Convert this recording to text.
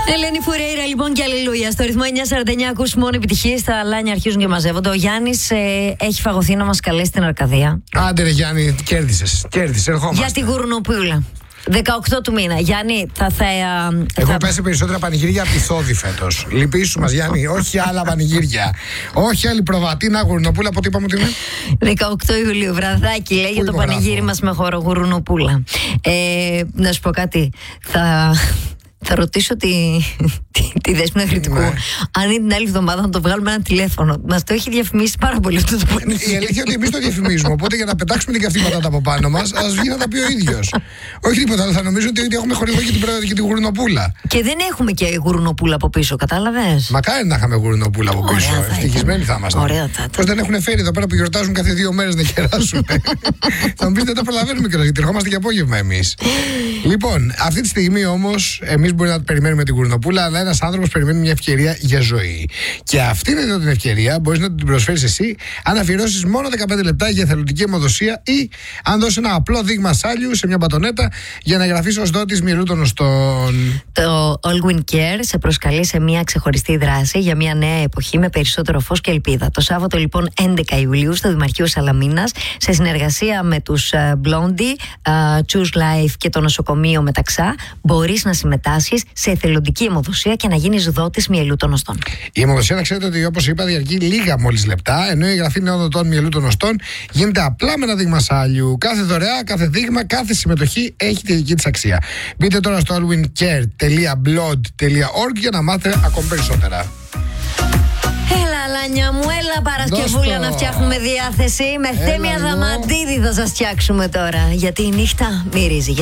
Ελένη Φουρέιρα λοιπόν και αλληλούια. Στο ρυθμό 949 ακούς μόνο επιτυχίες. Τα λάνια αρχίζουν και μαζεύονται. Ο Γιάννης έχει φαγωθεί να μας καλέσει στην Αρκαδία. Άντε ρε Γιάννη, κέρδισες. Ερχόμαστε. Για την Γουρνουπούλα. 18 του μήνα. Γιάννη, Έχω πέσει περισσότερα πανηγύρια από τη Θόδη φέτος. Λυπήσου μας, Γιάννη. Όχι άλλα πανηγύρια. Όχι άλλη προβατίνα Γουρνοπούλα. Από τι είπαμε ότι είναι. 18 Ιουλίου, βραδάκι λέει για το πανηγύρι μας με χώρο Γουρνοπούλα. Να σου πω κάτι. Θα ρωτήσω τη Δέσποινα Κρητικού αν είναι την άλλη εβδομάδα να το βγάλουμε ένα τηλέφωνο. Μας το έχει διαφημίσει πάρα πολύ αυτό το πανηγύρι. Η αλήθεια είναι ότι εμείς το διαφημίζουμε. Οπότε για να πετάξουμε την καυτή πατάτα από πάνω μας, ας βγει να τα πει ο ίδιος. Όχι τίποτα άλλο. Θα νομίζω ότι έχουμε χορηγό για την Γουρνοπούλα. Και δεν έχουμε και Γουρνοπούλα από πίσω, κατάλαβες. Μακάρι να είχαμε Γουρνοπούλα από πίσω. Ευτυχισμένοι θα είμαστε. Πώς δεν έχουν φέρει εδώ πέρα που γιορτάζουν κάθε 2 μέρες να κεράσουν. Θα μου πείτε δεν τα προλαβαίνουμε κιόλας γιατί ερχόμαστε για απόγευμα εμείς. Λοιπόν, αυτή τη στιγμή όμως εμείς μπορεί να περιμένουμε την Γουρνοπούλα, αλλά ένας άνθρωπος περιμένει μια ευκαιρία για ζωή. Και αυτή είναι εδώ την ευκαιρία, μπορείς να την προσφέρεις εσύ, αν αφιερώσεις μόνο 15 λεπτά για εθελοντική αιμοδοσία ή αν δώσεις ένα απλό δείγμα σάλιου σε μια μπατονέτα για να εγγραφείς ως δότης μυελού των οστών. Το All Win Care σε προσκαλεί σε μια ξεχωριστή δράση για μια νέα εποχή με περισσότερο φως και ελπίδα. Το Σάββατο λοιπόν 11 Ιουλίου στο Δημαρχείο Σαλαμίνας, σε συνεργασία με τους Blondie, Choose Life και το νοσοκομείο Μεταξά, μπορείς να συμμετάσχεις σε εθελοντική αιμοδοσία και να γίνεις δότης μυελού των οστών. Η αιμοδοσία, να ξέρετε ότι όπως είπα, διαρκεί λίγα μόλις λεπτά, ενώ η εγγραφή νέων δοτών μυελού των οστών γίνεται απλά με ένα δείγμα σάλιου. Κάθε δωρεά, κάθε δείγμα, κάθε συμμετοχή έχει τη δική της αξία. Μπείτε τώρα στο allwincare.blood.org για να μάθετε ακόμη περισσότερα. Έλα, Λάνια μου, έλα Παρασκευούλα να φτιάχνουμε διάθεση. Με Θέμη Αδαμαντίδη θα σας φτιάξουμε τώρα. Γιατί η νύχτα μυρίζει.